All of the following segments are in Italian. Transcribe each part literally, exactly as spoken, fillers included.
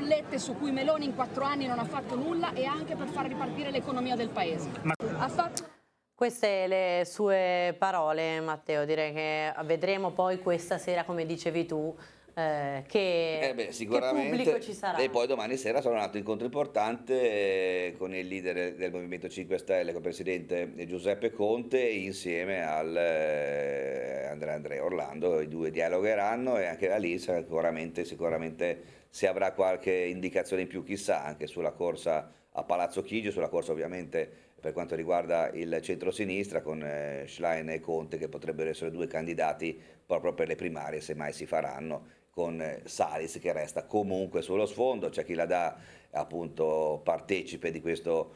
bollette su cui Meloni in quattro anni non ha fatto nulla e anche per far ripartire l'economia del paese. Ma... Ha fatto... Queste le sue parole, Matteo, direi che vedremo poi questa sera, come dicevi tu, eh, che, eh beh, sicuramente, che pubblico ci sarà. E poi domani sera sarà un altro incontro importante eh, con il leader del Movimento cinque Stelle, con il presidente Giuseppe Conte, insieme al eh, Andrea Andrea Orlando. I due dialogheranno e anche da lì sicuramente, sicuramente si avrà qualche indicazione in più, chissà, anche sulla corsa a Palazzo Chigi, sulla corsa ovviamente per quanto riguarda il centro-sinistra, con eh, Schlein e Conte, che potrebbero essere due candidati proprio per le primarie, se mai si faranno, con eh, Salis che resta comunque sullo sfondo. C'è chi la dà appunto partecipe di, questo,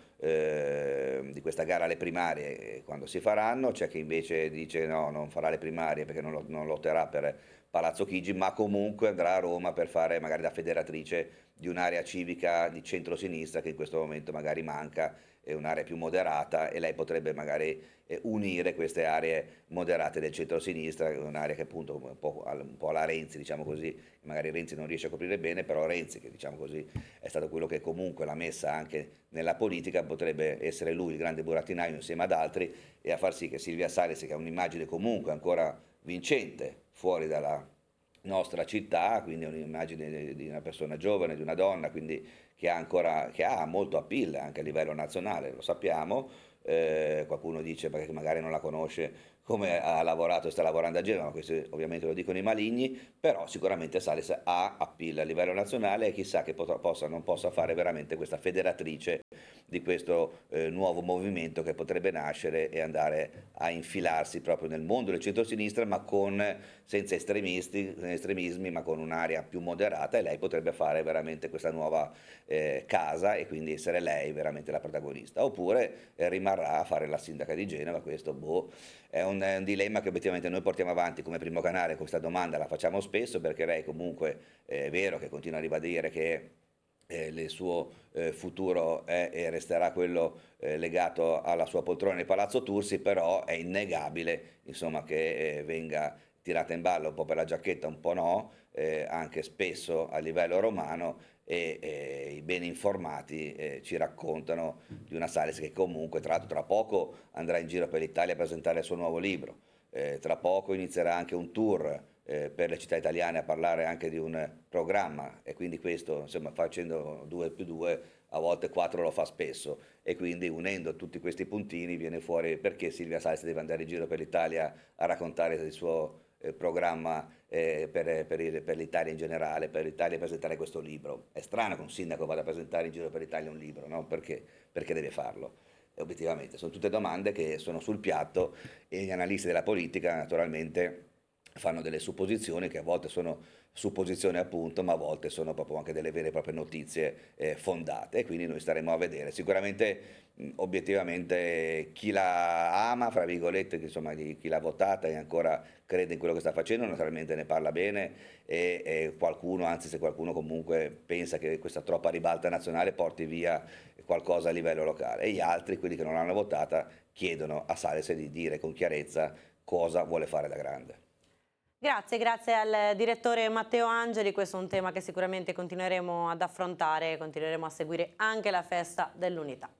eh, di questa gara alle primarie quando si faranno, c'è chi invece dice no, non farà le primarie perché non, non lotterà per Palazzo Chigi, ma comunque andrà a Roma per fare magari da federatrice di un'area civica di centro-sinistra che in questo momento magari manca, è un'area più moderata, e lei potrebbe magari eh, unire queste aree moderate del centro-sinistra, un'area che appunto un po', un po' alla Renzi, diciamo così, magari Renzi non riesce a coprire bene, però Renzi, che diciamo così è stato quello che comunque l'ha messa anche nella politica, potrebbe essere lui il grande burattinaio insieme ad altri e a far sì che Silvia Salis, che ha un'immagine comunque ancora vincente fuori dalla nostra città, quindi un'immagine di una persona giovane, di una donna, quindi che ha ancora che ha molto appeal anche a livello nazionale, lo sappiamo. Eh, qualcuno dice perché magari non la conosce come ha lavorato e sta lavorando a Genova, questo ovviamente lo dicono i maligni, però sicuramente Salis ha appeal a livello nazionale e chissà che potrà, possa, non possa fare veramente questa federatrice di questo eh, nuovo movimento che potrebbe nascere e andare a infilarsi proprio nel mondo del centro-sinistra, ma con, senza estremisti, estremismi, ma con un'area più moderata, e lei potrebbe fare veramente questa nuova eh, casa e quindi essere lei veramente la protagonista, oppure eh, rimarrà a fare la sindaca di Genova. Questo boh, è un, è un dilemma che obiettivamente noi portiamo avanti come Primo Canale. Questa domanda la facciamo spesso perché lei comunque eh, è vero che continua a ribadire che Eh, il suo eh, futuro è e resterà quello eh, legato alla sua poltrona di Palazzo Tursi, però è innegabile insomma, che eh, venga tirata in ballo un po' per la giacchetta, un po' no, eh, anche spesso a livello romano, e eh, i ben informati eh, ci raccontano di una Salis che comunque tra l'altro tra poco andrà in giro per l'Italia a presentare il suo nuovo libro, eh, tra poco inizierà anche un tour Eh, per le città italiane a parlare anche di un programma, e quindi questo insomma facendo due più due a volte quattro lo fa spesso, e quindi unendo tutti questi puntini viene fuori perché Silvia Salis deve andare in giro per l'Italia a raccontare il suo eh, programma eh, per, per, il, per l'Italia in generale, per l'Italia presentare questo libro. È strano che un sindaco vada a presentare in giro per l'Italia un libro, no? Perché? Perché deve farlo? E obiettivamente sono tutte domande che sono sul piatto e gli analisti della politica naturalmente fanno delle supposizioni che a volte sono supposizioni appunto, ma a volte sono proprio anche delle vere e proprie notizie eh, fondate, e quindi noi staremo a vedere. Sicuramente mh, obiettivamente chi la ama, fra virgolette, insomma di chi l'ha votata e ancora crede in quello che sta facendo, naturalmente ne parla bene, e, e qualcuno, anzi se qualcuno comunque pensa che questa troppa ribalta nazionale porti via qualcosa a livello locale, e gli altri, quelli che non l'hanno votata, chiedono a Salis di dire con chiarezza cosa vuole fare da grande. Grazie, grazie al direttore Matteo Angeli. Questo è un tema che sicuramente continueremo ad affrontare, continueremo a seguire anche la festa dell'unità.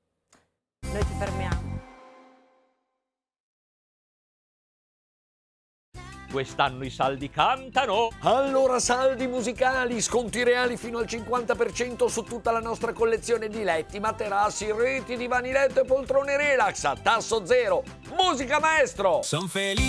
Noi ci fermiamo. Quest'anno i saldi cantano! Allora saldi musicali, sconti reali fino al cinquanta per cento su tutta la nostra collezione di letti, materassi, reti, divani letto e poltrone relax a tasso zero. Musica maestro! Son felice.